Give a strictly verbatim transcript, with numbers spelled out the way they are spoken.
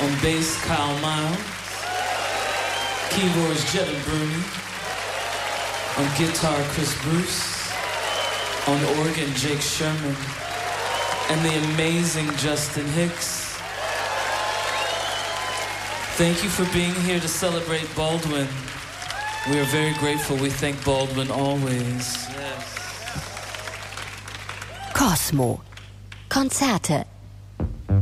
On bass, Kyle Miles. Keyboards, Jevin Bruni. On guitar, Chris Bruce. On organ, Jake Sherman. And the amazing Justin Hicks. Thank you for being here to celebrate Baldwin. We are very grateful. We thank Baldwin always. Yes. Cosmo. Konzerte.